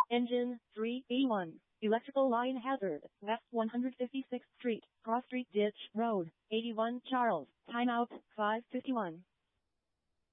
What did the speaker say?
Engine 381. Electrical line hazard. West 156th Street. Cross Street Ditch Road. 81 Charles. Timeout 5:51.